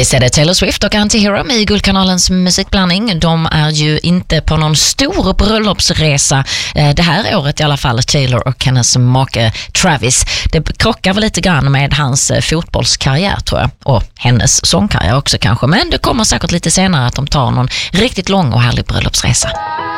Visst är det Taylor Swift och Anti-Hero i Guldkanalens musikblandning. De är ju inte på någon stor bröllopsresa det här året i alla fall, Taylor och hennes make Travis. Det krockar väl lite grann med hans fotbollskarriär tror jag, och hennes sångkarriär också kanske. Men det kommer säkert lite senare att de tar någon riktigt lång och härlig bröllopsresa.